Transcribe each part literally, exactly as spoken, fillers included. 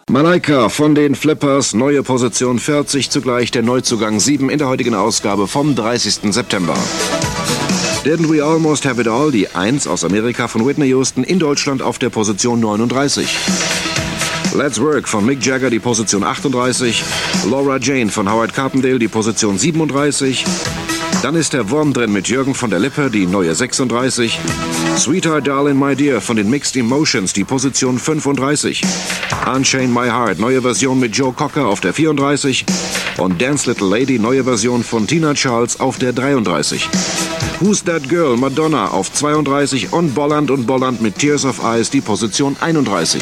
Malaika von den Flippers, neue Position vierzig, zugleich der Neuzugang sieben in der heutigen Ausgabe vom dreißigsten September. Didn't We Almost Have It All, die eins aus Amerika von Whitney Houston, in Deutschland auf der Position neununddreißig. Let's Work von Mick Jagger, die Position achtunddreißig. Laura Jane von Howard Carpendale, die Position siebenunddreißig. Dann ist der Wurm drin mit Jürgen von der Lippe, die neue sechsunddreißig. Sweetheart Darling My Dear von den Mixed Emotions, die Position fünfunddreißig. Unchain My Heart, neue Version mit Joe Cocker auf der vierunddreißig. Und Dance Little Lady, neue Version von Tina Charles auf der dreiunddreißig. Who's That Girl, Madonna auf zweiunddreißig und Bolland und Bolland mit Tears of Ice, die Position einunddreißig.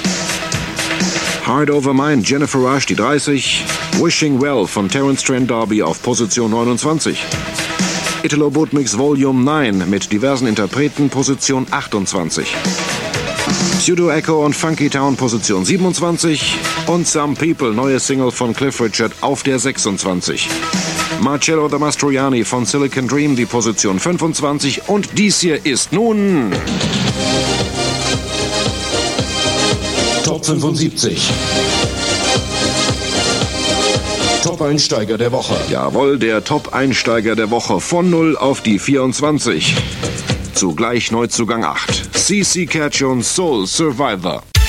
Hard Over Mine, Jennifer Rush, die dreißig. Wishing Well von Terence Trent D'Arby auf Position neunundzwanzig. Italo Bootmix Volume neun mit diversen Interpreten, Position achtundzwanzig. Pseudo Echo und Funky Town, Position siebenundzwanzig. Und Some People, neue Single von Cliff Richard auf der sechsundzwanzig. Marcello the Mastroianni von Silicon Dream, die Position fünfundzwanzig. Und dies hier ist nun Top fünfundsiebzig. Top-Einsteiger der Woche. Jawohl, der Top-Einsteiger der Woche von null auf die vierundzwanzig. Zugleich Neuzugang acht. C C Catch und Soul Survivor.